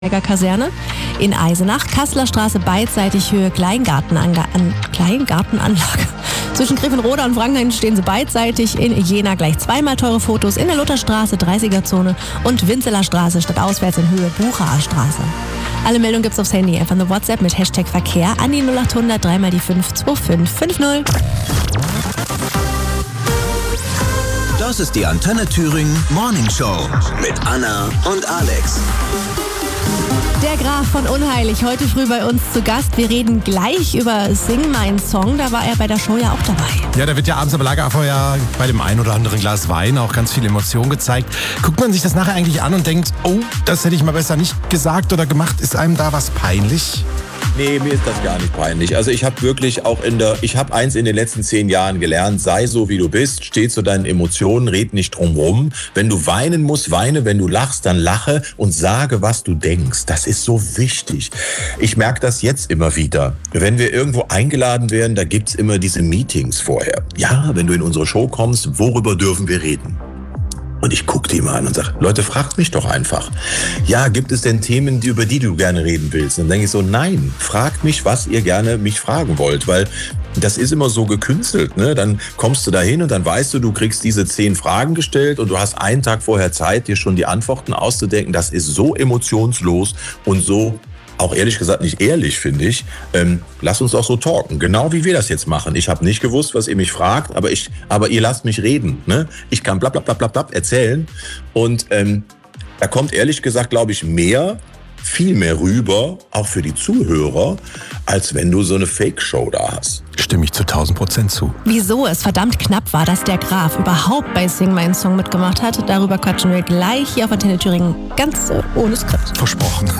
Kaserne in Eisenach, Kasseler Straße beidseitig Höhe Kleingartenanlage. Zwischen Griffenroda und Frankenhain stehen sie beidseitig. In Jena gleich zweimal teure Fotos. In der Lutherstraße 30er-Zone und Winzeler Straße statt auswärts in Höhe Bucherer Straße. Alle Meldungen gibt's aufs Handy. Einfach eine WhatsApp mit Hashtag Verkehr an die 0800 3 mal die 52550. Das ist die Antenne Thüringen Morning Show mit Anna und Alex. Der Graf von Unheilig, heute früh bei uns zu Gast. Wir reden gleich über Sing Mein Song, da war er bei der Show ja auch dabei. Ja, da wird ja abends am Lagerfeuer bei dem einen oder anderen Glas Wein auch ganz viel Emotion gezeigt. Guckt man sich das nachher eigentlich an und denkt, oh, das hätte ich mal besser nicht gesagt oder gemacht. Ist einem da was peinlich? Nee, mir ist das gar nicht peinlich. Also ich habe wirklich auch ich habe eins in den letzten 10 Jahren gelernt, sei so wie du bist, steh zu deinen Emotionen, red nicht drum rum. Wenn du weinen musst, weine, wenn du lachst, dann lache und sage, was du denkst. Das ist so wichtig. Ich merke das jetzt immer wieder. Wenn wir irgendwo eingeladen werden, da gibt's immer diese Meetings vorher. Ja, wenn du in unsere Show kommst, worüber dürfen wir reden? Und ich gucke die immer an und sage, Leute, fragt mich doch einfach. Ja, gibt es denn Themen, über die du gerne reden willst? Und dann denke ich so, nein, fragt mich, was ihr gerne mich fragen wollt, weil das ist immer so gekünstelt, ne? Dann kommst du da hin und dann weißt du kriegst diese 10 Fragen gestellt und du hast einen Tag vorher Zeit, dir schon die Antworten auszudenken. Das ist so emotionslos und so auch ehrlich gesagt nicht ehrlich, finde ich. Lass uns doch so talken, genau wie wir das jetzt machen. Ich habe nicht gewusst, was ihr mich fragt, aber ihr lasst mich reden. Ne? Ich kann blablabla erzählen und da kommt ehrlich gesagt, glaube ich, viel mehr rüber, auch für die Zuhörer, als wenn du so eine Fake-Show da hast. Stimme ich zu 1000% zu. Wieso es verdammt knapp war, dass der Graf überhaupt bei Sing Mein Song mitgemacht hat, darüber quatschen wir gleich hier auf Antenne Thüringen, ganz ohne Skript. Versprochen.